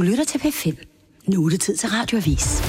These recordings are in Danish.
Du lytter til P5. Nu er det tid til Radioavis.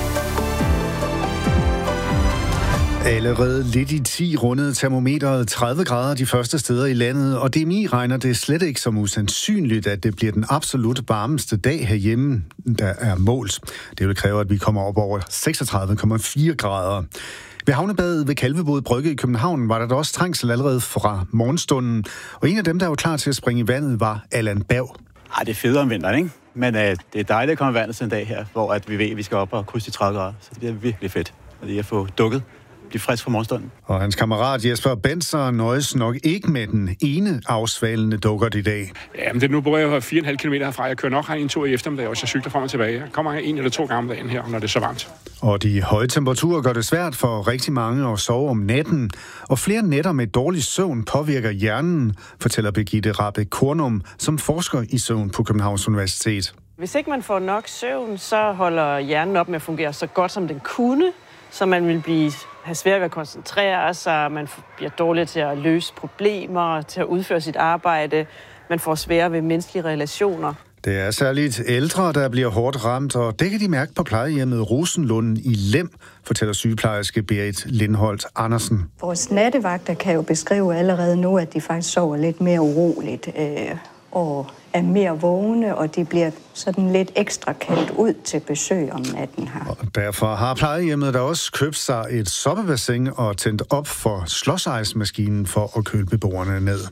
Allerede lidt i 10 rundede termometeret 30 grader de første steder i landet, og DMI regner det slet ikke som usandsynligt, at det bliver den absolut varmeste dag herhjemme, der er målt. Det vil kræve, at vi kommer op over 36,4 grader. Ved havnebadet ved Kalvebod Brygge i København var der da også trængsel allerede fra morgenstunden, og en af dem, der var klar til at springe i vandet, var Allan Berg. Ej, det er federe om vinteren, ikke? Men det er dejligt at komme i vandet sådan en dag her, hvor at vi ved, at vi skal op og krydse de 30 grader. Så det bliver virkelig fedt, at lige at få dukket. Blive frisk fra morgenstunden. Og hans kammerat Jesper Benser nøjes nok ikke med den ene afsvalende dukkert i dag. Ja, men nu bor jeg 4,5 km herfra. Jeg kører nok en tur i eftermiddag, og jeg cykler frem og tilbage. Jeg kommer 1 eller 2 gange om dagen her, når det er så varmt. Og de høje temperaturer gør det svært for rigtig mange at sove om natten. Og flere nætter med dårlig søvn påvirker hjernen, fortæller Birgitte Rappe Kornum, som forsker i søvn på Københavns Universitet. Hvis ikke man får nok søvn, så holder hjernen op med at fungere så godt, som den kunne. Så man vil have svært ved at koncentrere sig, man bliver dårlig til at løse problemer, til at udføre sit arbejde, man får sværere ved menneskelige relationer. Det er særligt ældre, der bliver hårdt ramt, og det kan de mærke på plejehjemmet Rosenlund i Lem, fortæller sygeplejerske Berit Lindholt Andersen. Vores nattevagter kan jo beskrive allerede nu, at de faktisk sover lidt mere uroligt og er mere vågne, og de bliver sådan lidt ekstra kaldt ud til besøg om natten her. Og derfor har plejehjemmet der også købt sig et soppebassin og tændt op for slåsejsmaskinen for at køle beboerne ned.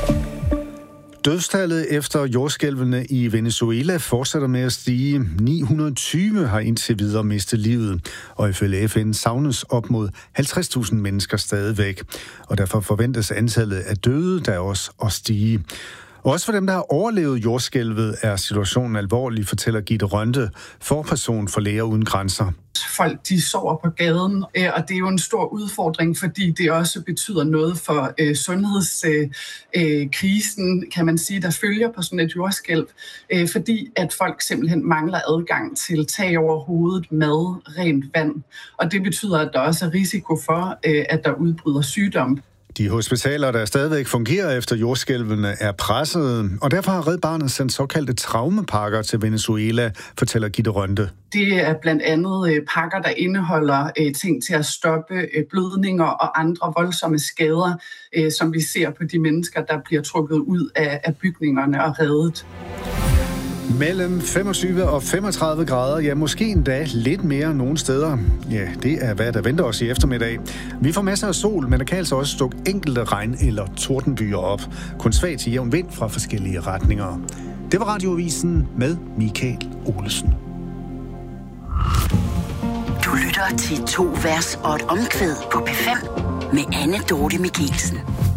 Dødstallet efter jordskælvene i Venezuela fortsætter med at stige. 920 har indtil videre mistet livet, og ifølge FN savnes op mod 50.000 mennesker stadigvæk. Og derfor forventes antallet af døde der også at stige. Også for dem, der har overlevet jordskælvet, er situationen alvorlig, fortæller Gitte Rønte, forperson for Læger Uden Grænser. Folk, de sover på gaden, og det er jo en stor udfordring, fordi det også betyder noget for sundhedskrisen, kan man sige, der følger på sådan et jordskælv, fordi at folk simpelthen mangler adgang til tag over hovedet, mad, rent vand, og det betyder, at der også er risiko for, at der udbryder sygdom. De hospitaler, der stadigvæk fungerer efter jordskælvene, er pressede, og derfor har Red Barnet sendt såkaldte traumepakker til Venezuela, fortæller Gitte Rønte. Det er blandt andet pakker, der indeholder ting til at stoppe blødninger og andre voldsomme skader, som vi ser på de mennesker, der bliver trukket ud af bygningerne og reddet. Mellem 25 og 35 grader, ja måske endda lidt mere nogle steder. Ja, det er hvad der venter os i eftermiddag. Vi får masser af sol, men der kan altså også dukke enkelte regn- eller tordenbyer op. Kun svag til jævn vind fra forskellige retninger. Det var Radioavisen med Michael Olesen. Du lytter til 2 vers og et omkvæd på P5 med Anne Dorte Michelsen.